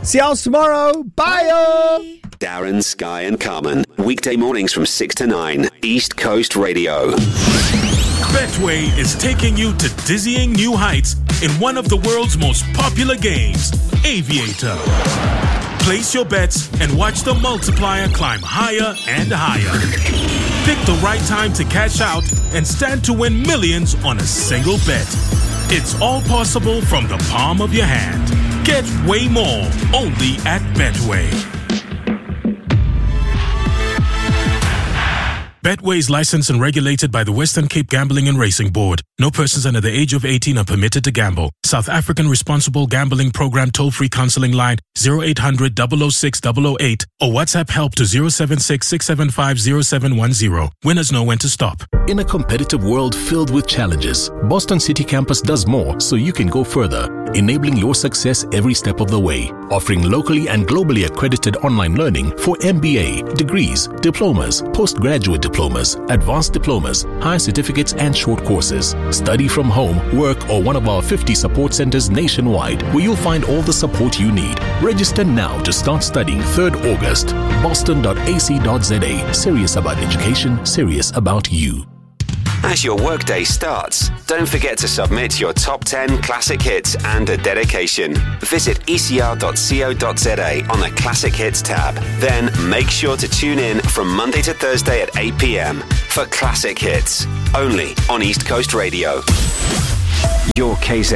See y'all tomorrow. Bye. Darren, Sky and Carmen. Weekday mornings from 6 to 9. East Coast Radio. Betway is taking you to dizzying new heights in one of the world's most popular games, Aviator. Place your bets and watch the multiplier climb higher and higher. Pick the right time to cash out and stand to win millions on a single bet. It's all possible from the palm of your hand. Get way more only at Betway. Betway is licensed and regulated by the Western Cape Gambling and Racing Board. No persons under the age of 18 are permitted to gamble. South African Responsible Gambling Program toll-free counseling line 0800 006 008 or WhatsApp help to 076 675 0710. Winners know when to stop. In a competitive world filled with challenges, Boston City Campus does more so you can go further, enabling your success every step of the way. Offering locally and globally accredited online learning for MBA, degrees, diplomas, postgraduate diplomas, advanced diplomas, higher certificates and short courses. Study from home, work or one of our 50 support centers nationwide where you'll find all the support you need. Register now to start studying 3rd August. Boston.ac.za. Serious about education, serious about you. As your workday starts, don't forget to submit your top 10 classic hits and a dedication. Visit ecr.co.za on the Classic Hits tab. Then make sure to tune in from Monday to Thursday at 8 p.m. for Classic Hits, only on East Coast Radio. Your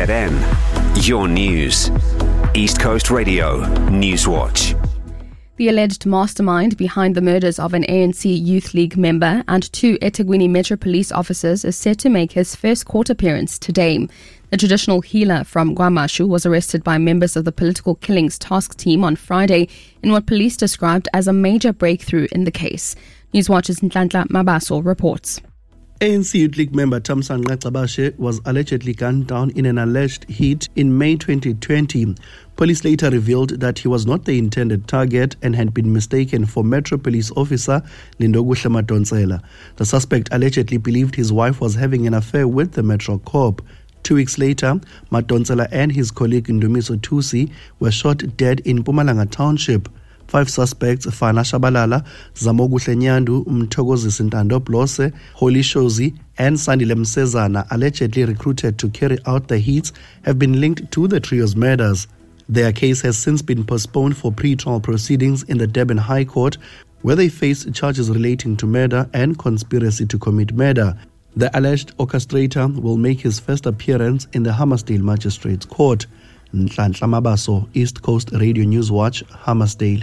KZN, your news. East Coast Radio Newswatch. The alleged mastermind behind the murders of an ANC Youth League member and 2 eThekwini Metro Police officers is set to make his first court appearance today. The traditional healer from KwaMashu was arrested by members of the Political Killings Task Team on Friday in what police described as a major breakthrough in the case. Newswatch's Nhlanhla Mabaso reports. ANC Youth League member Thamsanqa Gcabashe was allegedly gunned down in an alleged hit in May 2020. Police later revealed that he was not the intended target and had been mistaken for Metro Police Officer Lindokuhle Madonsela. The suspect allegedly believed his wife was having an affair with the Metro Corp. 2 weeks later, Madonsela and his colleague Ndumiso Thusi were shot dead in Mpumalanga Township. 5 suspects, Fana Shabalala, Zamoguhle Nyandu, Mthokozisi Ntando Blose, Holy Shozi, and Sandile Msezana, allegedly recruited to carry out the hits, have been linked to the trio's murders. Their case has since been postponed for pre-trial proceedings in the Durban High Court, where they face charges relating to murder and conspiracy to commit murder. The alleged orchestrator will make his first appearance in the Hammersdale Magistrates Court. Nhlanhla Mabaso, East Coast Radio Newswatch, Hammersdale.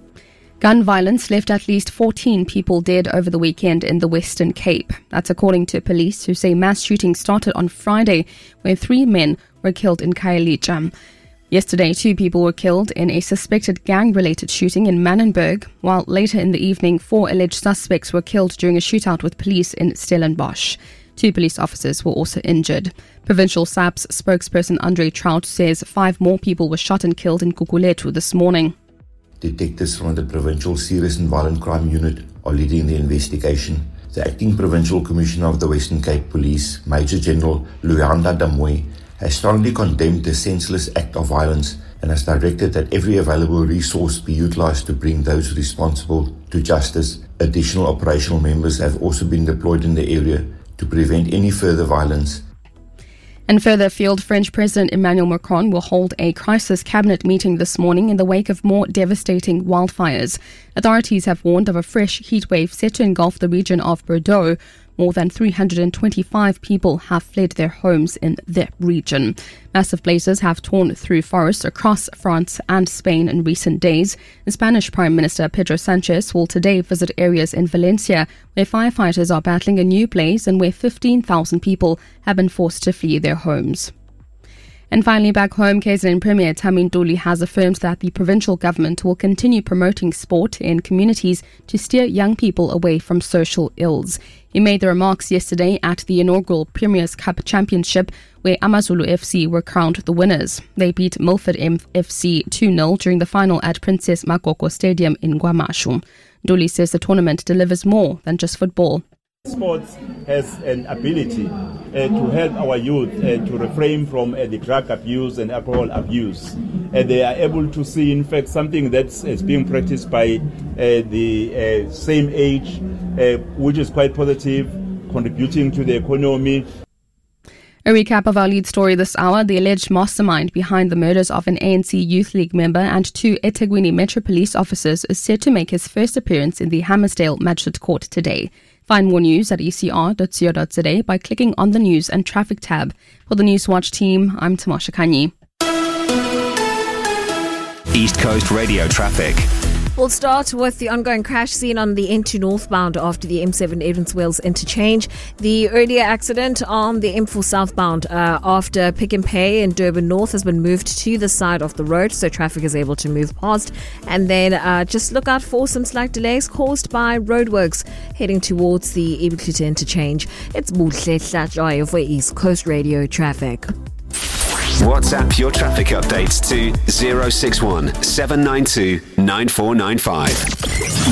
Gun violence left at least 14 people dead over the weekend in the Western Cape. That's according to police, who say mass shootings started on Friday, where 3 men were killed in Khayelitsha. Yesterday, 2 people were killed in a suspected gang-related shooting in Manenberg, while later in the evening, 4 alleged suspects were killed during a shootout with police in Stellenbosch. 2 police officers were also injured. Provincial SAPS spokesperson Andre Trout says 5 more people were shot and killed in Gugulethu this morning. Detectives from the Provincial Serious and Violent Crime Unit are leading the investigation. The Acting Provincial Commissioner of the Western Cape Police, Major General Luyanda Damwe, has strongly condemned the senseless act of violence and has directed that every available resource be utilized to bring those responsible to justice. Additional operational members have also been deployed in the area to prevent any further violence. And further afield, French President Emmanuel Macron will hold a crisis cabinet meeting this morning in the wake of more devastating wildfires. Authorities have warned of a fresh heat wave set to engulf the region of Bordeaux. More than 325 people have fled their homes in the region. Massive blazes have torn through forests across France and Spain in recent days. The Spanish Prime Minister Pedro Sanchez will today visit areas in Valencia where firefighters are battling a new blaze and where 15,000 people have been forced to flee their homes. And finally, back home, KZN Premier Thami Ntuli has affirmed that the provincial government will continue promoting sport in communities to steer young people away from social ills. He made the remarks yesterday at the inaugural Premier's Cup Championship, where AmaZulu FC were crowned the winners. They beat Milford FC 2-0 during the final at Princess Makoko Stadium in KwaMashu. Ntuli says the tournament delivers more than just football. Sports has an ability to help our youth to refrain from the drug abuse and alcohol abuse. They are able to see, in fact, something that's being practiced by the same age, which is quite positive, contributing to the economy. A recap of our lead story this hour. The alleged mastermind behind the murders of an ANC Youth League member and 2 eThekwini Metro Police officers is set to make his first appearance in the Hammersdale Magistrate Court today. Find more news at ecr.co.za by clicking on the News and Traffic tab. For the Newswatch team, I'm Tamasha Kanyi. East Coast Radio traffic. We'll start with the ongoing crash seen on the N2 northbound after the M7 Evanswales interchange. The earlier accident on the M4 southbound after Pick and Pay in Durban North has been moved to the side of the road, so traffic is able to move past. And then just look out for some slight delays caused by roadworks heading towards the Ebuklita interchange. It's Buhle Hlajoy for East Coast Radio traffic. WhatsApp your traffic updates to 061 792 9495.